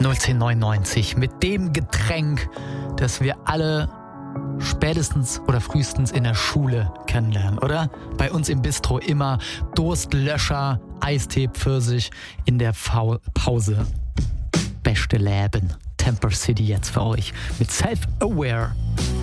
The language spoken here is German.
01099 mit dem Getränk, das wir alle spätestens oder frühestens in der Schule kennenlernen, oder? Bei uns im Bistro immer Durstlöscher, Eistee, Pfirsich in der Pause. Beste Leben. Temper City jetzt für euch mit Self-Aware.